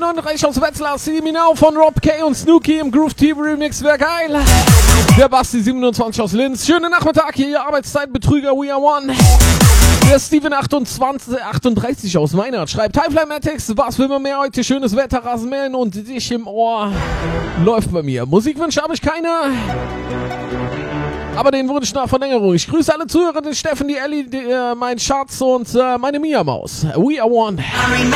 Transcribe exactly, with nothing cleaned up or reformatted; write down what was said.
neununddreißig aus Wetzlar, See Me Now von Rob K. und Snooki im Groove T V Remix, wär geil. Der Basti siebenundzwanzig aus Linz, schönen Nachmittag hier, ihr Arbeitszeitbetrüger, we are one. Der Steven achtundzwanzig, achtunddreißig aus Meinert schreibt, Hi Flymatics, was will man mehr heute? Schönes Wetter, Rasenmähen und dich im Ohr. Läuft bei mir. Musikwünsche habe ich keine. Aber den Wunsch nach Verlängerung. Ich grüße alle Zuhörer, den Steffen, die Ellie, die, äh, mein Schatz und äh, meine Mia Maus. We are one.